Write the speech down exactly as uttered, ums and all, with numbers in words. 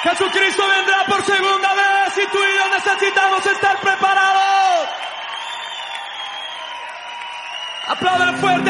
Jesucristo vendrá por segunda vez y tú y yo necesitamos estar preparados. Aplaudan fuerte